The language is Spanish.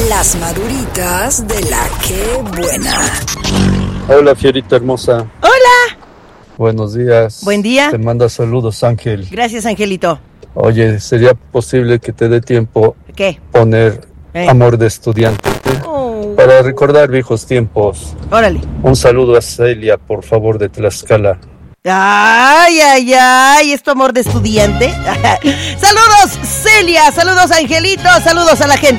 Las maduritas de la que buena. Hola, Fierita hermosa. Hola. Buenos días. Buen día. Te manda saludos, Ángel. Gracias, Angelito. Oye, ¿sería posible que te dé tiempo ¿Qué? poner Amor de Estudiante? Para recordar viejos tiempos. Órale. Un saludo a Celia, por favor, de Tlaxcala. Ay, ay, ay, ¿es tu amor de estudiante? Saludos, Celia, saludos, Angelito, saludos a la gente.